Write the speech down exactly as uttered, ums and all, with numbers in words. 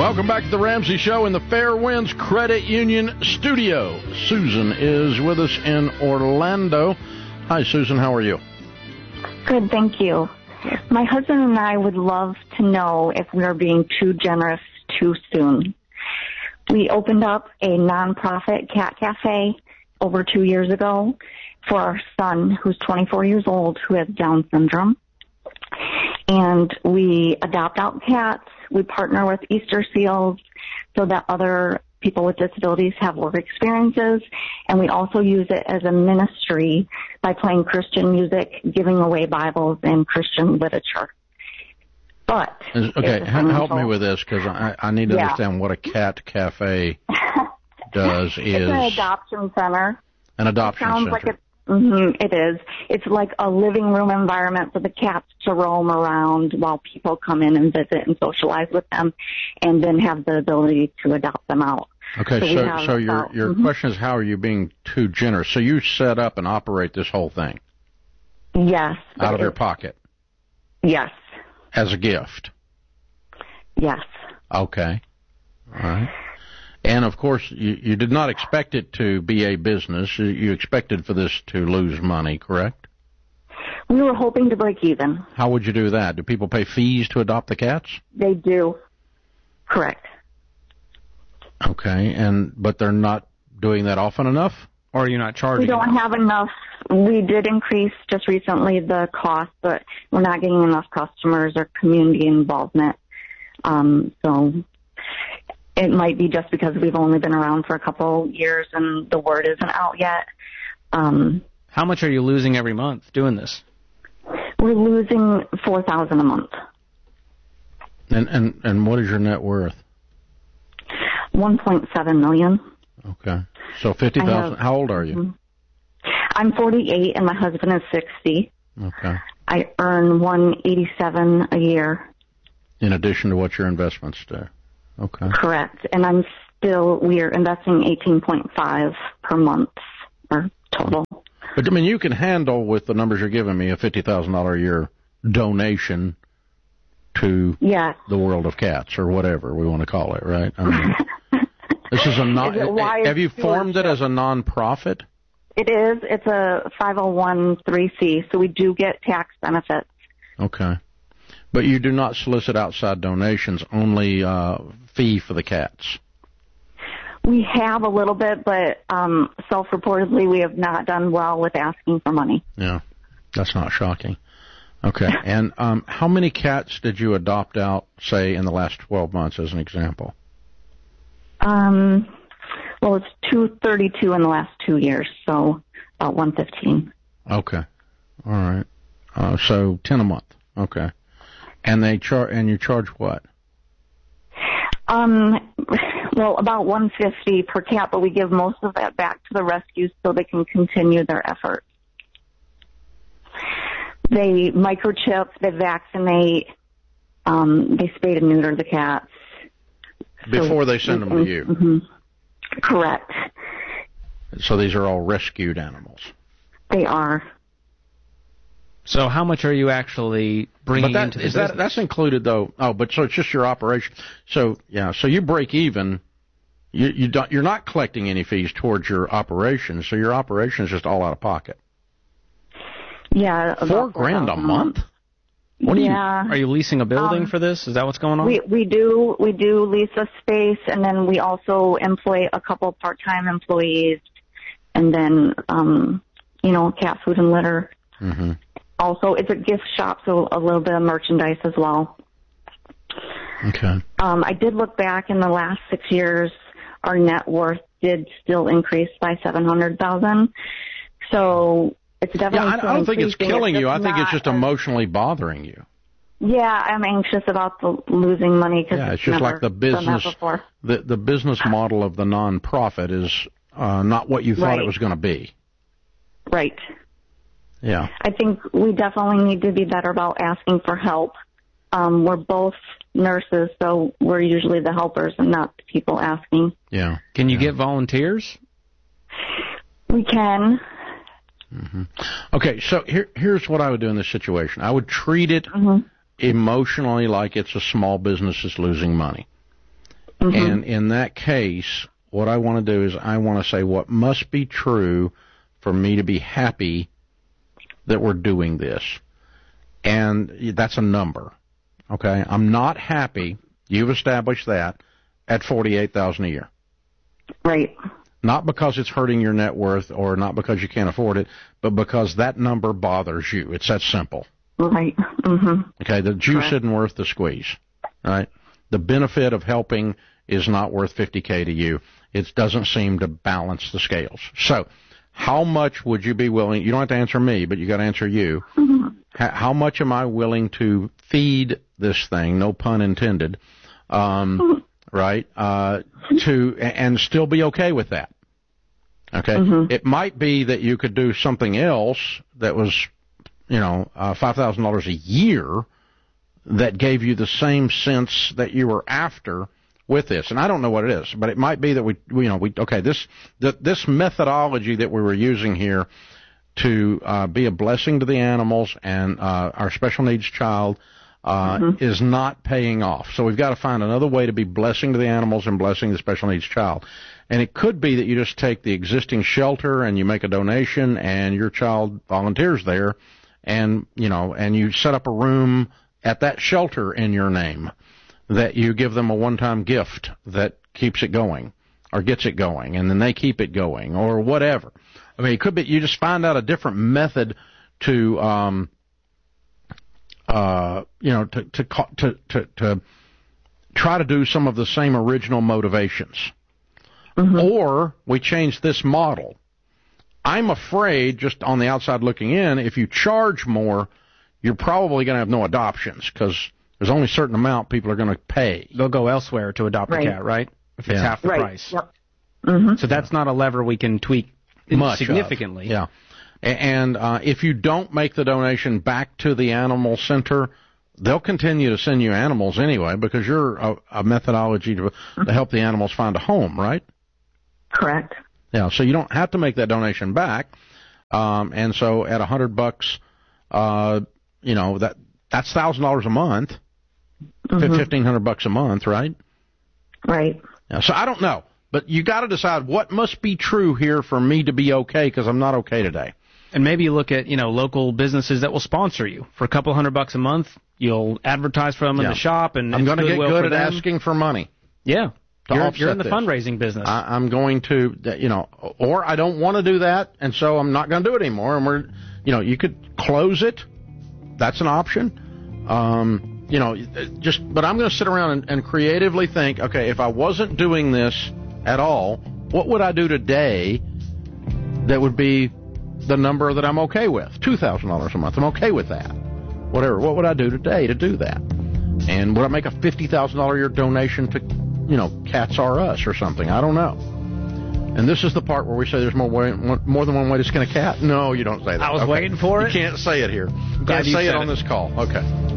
Welcome back to the Ramsey Show in the Fairwinds Credit Union studio. Susan is with us in Orlando. Hi, Susan. How are you? Good, thank you. My husband and I would love to know if we are being too generous too soon. We opened up a nonprofit cat cafe over two years ago for our son, who's twenty-four years old, who has Down syndrome. And we adopt out cats. We partner with Easter Seals so that other people with disabilities have work experiences. And we also use it as a ministry by playing Christian music, giving away Bibles and Christian literature. But okay, help me with this, because I, I need to yeah. understand what a cat cafe does. It's is an adoption center. An adoption it sounds center. Like it, mm-hmm, it is. It's like a living room environment for the cats to roam around while people come in and visit and socialize with them, and then have the ability to adopt them out. Okay, so so, so your your mm-hmm. question is, how are you being too generous? So you set up and operate this whole thing? Yes. Out of your pocket? Yes. As a gift? Yes. Okay. All right. And, of course, you, you did not expect it to be a business. You expected for this to lose money, correct? We were hoping to break even. How would you do that? Do people pay fees to adopt the cats? They do. Correct. Okay, and but they're not doing that often enough? Or are you not charging We don't enough? have enough. We did increase just recently the cost, but we're not getting enough customers or community involvement. Um, so it might be just because we've only been around for a couple years and the word isn't out yet. Um, How much are you losing every month doing this? We're losing four thousand dollars a month. And, and, and what is your net worth? one point seven million dollars. Okay. So fifty thousand dollars. How old are you? I'm forty-eight and my husband is sixty. Okay. I earn one hundred eighty-seven dollars a year. In addition to what your investments do. Okay. Correct. And I'm still, we are investing eighteen point five per month or total. But, I mean, you can handle, with the numbers you're giving me, a fifty thousand dollars a year donation to yes. the world of cats, or whatever we want to call it, right? I mean, this is a non. Is have you formed it as a non-profit? It is. It's a five oh one c, so we do get tax benefits. Okay. But you do not solicit outside donations, only uh, fee for the cats. We have a little bit, but um, self-reportedly we have not done well with asking for money. Yeah, that's not shocking. Okay, and um, how many cats did you adopt out, say, in the last twelve months, as an example? Um, well, it's two thirty-two in the last two years, so about one fifteen. Okay, all right. Uh, so ten a month. Okay, and they char- and you charge what? Um, well, about one fifty per cat, but we give most of that back to the rescues so they can continue their efforts. They microchip, they vaccinate, um, they spay and neuter the cats. Before so, they send them to you? Mm-hmm. Correct. So these are all rescued animals? They are. So how much are you actually bringing but that, into the is business? that, that's included, though. Oh, but so it's just your operation. So, yeah, so you break even. You, you don't, you're not collecting any fees towards your operation, so your operation is just all out of pocket. Yeah. Four grand a month? What yeah. Are you, are you leasing a building um, for this? Is that what's going on? We we do we do lease a space, and then we also employ a couple part-time employees, and then um, you know, cat food and litter. Mm-hmm. Also, it's a gift shop, so a little bit of merchandise as well. Okay. Um, I did look back in the last six years. Our net worth did still increase by seven hundred thousand. So. It's definitely yeah, I, I don't think it's killing it's you. I think it's just as, emotionally bothering you. Yeah, I'm anxious about the losing money because yeah, it's, it's just never like the business. done that before. The the business model of the nonprofit is uh, not what you thought right. it was going to be. Right. Yeah. I think we definitely need to be better about asking for help. Um, we're both nurses, so we're usually the helpers and not the people asking. Yeah. Can you yeah. get volunteers? We can. Mm-hmm. Okay, so here, here's what I would do in this situation. I would treat it mm-hmm. emotionally like it's a small business that's losing money. Mm-hmm. And in that case, what I want to do is I want to say what must be true for me to be happy that we're doing this. And that's a number. Okay? I'm not happy, you've established that, at forty-eight thousand dollars a year. Right. Not because it's hurting your net worth or not because you can't afford it, but because that number bothers you. It's that simple. Right. Mm-hmm. Okay, the juice Correct. isn't worth the squeeze. Right? The benefit of helping is not worth fifty K to you. It doesn't seem to balance the scales. So, how much would you be willing, you don't have to answer me, but you got to answer you. Mm-hmm. How, how much am I willing to feed this thing, no pun intended, um, mm-hmm. right, uh, to, and still be okay with that? Okay? Mm-hmm. It might be that you could do something else that was, you know, uh, five thousand dollars a year that gave you the same sense that you were after with this. And I don't know what it is, but it might be that we, we you know, we, okay, this, the, this methodology that we were using here to, uh, be a blessing to the animals and, uh, our special needs child, uh, mm-hmm. is not paying off. So we've got to find another way to be blessing to the animals and blessing the special needs child. And it could be that you just take the existing shelter and you make a donation and your child volunteers there and, you know, and you set up a room at that shelter in your name, that you give them a one-time gift that keeps it going or gets it going, and then they keep it going or whatever. I mean, it could be you just find out a different method to, um, uh, you know, to, to, to, to, to try to do some of the same original motivations. Mm-hmm. Or we change this model. I'm afraid, just on the outside looking in, if you charge more, you're probably going to have no adoptions because there's only a certain amount people are going to pay. They'll go elsewhere to adopt right. a cat, right? If it's yeah. half the right. price. Yep. Mm-hmm. So that's not a lever we can tweak much significantly. Of. Yeah. And uh, if you don't make the donation back to the animal center, they'll continue to send you animals anyway because you're a, a methodology to, to help the animals find a home, right? Correct. Yeah. So you don't have to make that donation back. Um, and so at a hundred bucks, uh, you know, that that's thousand dollars a month, mm-hmm. fifteen hundred bucks a month, right? Right. Yeah, so I don't know, but you got to decide what must be true here for me to be okay because I'm not okay today. And maybe you look at, you know, local businesses that will sponsor you for a couple hundred bucks a month. You'll advertise for them yeah. in the shop, and I'm going to get good at them. asking for money. Yeah. You're, you're in the this. fundraising business. I, I'm going to, you know, or I don't want to do that, and so I'm not going to do it anymore. And we're, you know, you could close it. That's an option. Um, you know, just, but I'm going to sit around and, and creatively think, okay, if I wasn't doing this at all, what would I do today that would be the number that I'm okay with? two thousand dollars a month. I'm okay with that. Whatever. What would I do today to do that? And would I make a fifty thousand dollars a year donation to, you know, Cats R Us or something? I don't know. And this is the part where we say there's more way, more than one way to skin a cat. No, you don't say that. I was okay. waiting for it. You can't say it here. You Glad can't you say it said on it. this call. Okay.